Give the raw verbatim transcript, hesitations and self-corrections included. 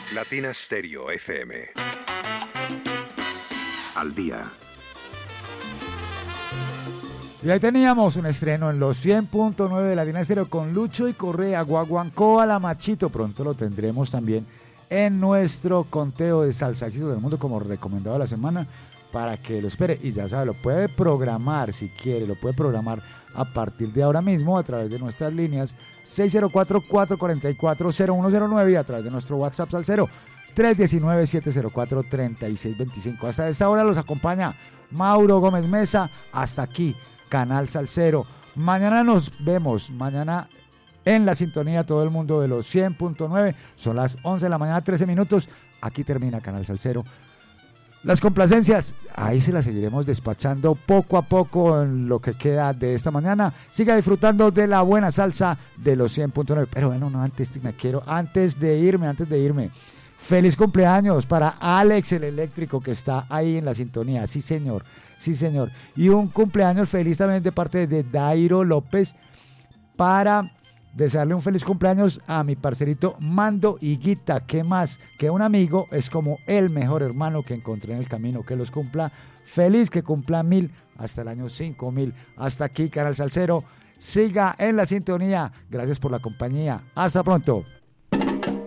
Latina Stereo F M. Al día. Y ahí teníamos un estreno en los cien punto nueve de Latina Stereo con Lucho y Correa, Guaguancó a la Machito. Pronto lo tendremos también en nuestro conteo de salsa éxitos del mundo como recomendado de la semana para que lo espere. Y ya sabe, lo puede programar si quiere, lo puede programar a partir de ahora mismo a través de nuestras líneas seis cero cuatro, cuatro cuatro cuatro, cero uno cero nueve y a través de nuestro WhatsApp salsero tres uno nueve, siete cero cuatro, tres seis dos cinco. Hasta esta hora los acompaña Mauro Gómez Mesa. Hasta aquí, Canal Salsero. Mañana nos vemos, mañana en la sintonía todo el mundo de los cien punto nueve. Son las once de la mañana, trece minutos. Aquí termina Canal Salsero. Las complacencias, ahí se las seguiremos despachando poco a poco en lo que queda de esta mañana. Siga disfrutando de la buena salsa de los cien punto nueve. Pero bueno, no, antes me quiero, antes de irme, antes de irme, feliz cumpleaños para Alex el eléctrico que está ahí en la sintonía. Sí, señor, sí, señor. Y un cumpleaños feliz también de parte de Dairo López para desearle un feliz cumpleaños a mi parcerito Mando Higuita. ¿Qué más? Que un amigo es como el mejor hermano que encontré en el camino. Que los cumpla feliz, que cumpla mil hasta el año cinco mil. Hasta aquí, Canal Salsero. Siga en la sintonía. Gracias por la compañía. Hasta pronto.